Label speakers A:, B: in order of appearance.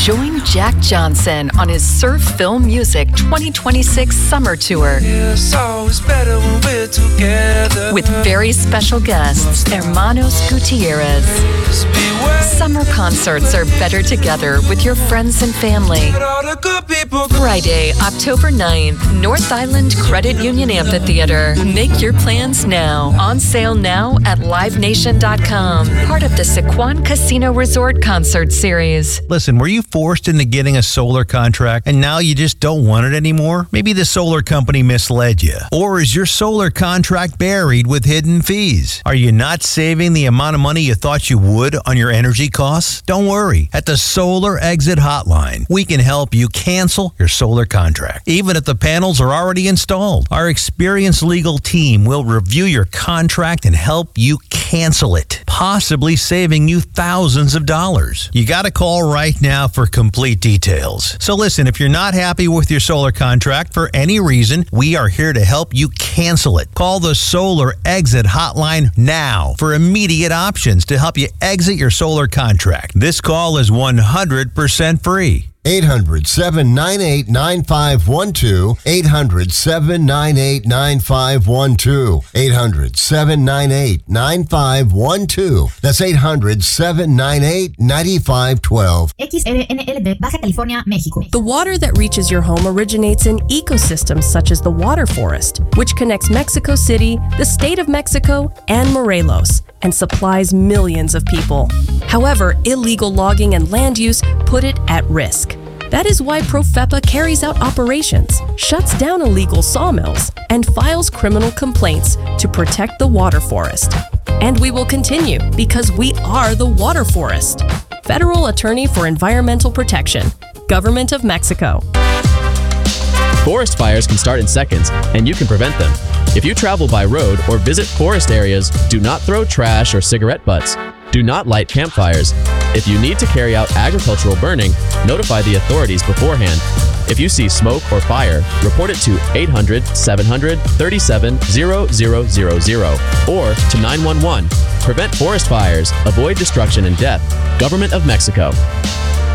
A: Join Jack Johnson on his Surf Film Music 2026 Summer Tour.
B: It's always better when we're together.
A: With very special guests, Hermanos Gutierrez. Summer concerts are better together with your friends and family. Friday, October 9th, North Island Credit Union Amphitheater. Make your plans now. On sale now at livenation.com. Part of the Sequan Casino Resort Concert Series.
C: Listen, were you forced into getting a solar contract and now you just don't want it anymore? Maybe the solar company misled you. Or is your solar contract buried with hidden fees? Are you not saving the amount of money you thought you would on your energy costs? Don't worry. At the Solar Exit Hotline, we can help you cancel your solar contract, even if the panels are already installed. Our experienced legal team will review your contract and help you cancel it, possibly saving you thousands of dollars. You got to call right now for complete details. So listen, if you're not happy with your solar contract for any reason, we are here to help you cancel it. Call the Solar Exit Hotline now for immediate options to help you exit your solar contract. This call is 100% free.
D: 800-798-9512. 800-798-9512. 800-798-9512. That's 800-798-9512.
E: XRNLD, Baja California, México.
F: The water that reaches your home originates in ecosystems such as the water forest, which connects Mexico City, the state of Mexico, and Morelos, and supplies millions of people. However, illegal logging and land use put it at risk. That is why Profepa carries out operations, shuts down illegal sawmills, and files criminal complaints to protect the water forest. And we will continue because we are the water forest. Federal Attorney for Environmental Protection, Government of Mexico.
G: Forest fires can start in seconds, and you can prevent them. If you travel by road or visit forest areas, do not throw trash or cigarette butts. Do not light campfires. If you need to carry out agricultural burning, notify the authorities beforehand. If you see smoke or fire, report it to 800-737-0000 or to 911. Prevent forest fires, avoid destruction and death. Government of Mexico.